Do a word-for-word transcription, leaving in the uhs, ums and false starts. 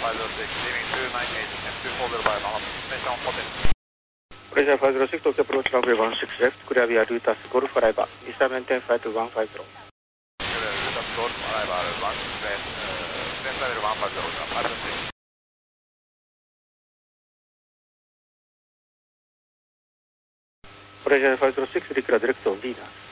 five zero six, leaving two nine eight and two four zero by Mohammed. Station Hotel. Pressure five zero six, Tokyo approach runway one six left, clear via Rutas Golf Arrival, visa maintain flight one five zero. Rutas Golf Arrival one six left, descent level one five zero, five zero six. Pressure five zero six, declare direct on Venus.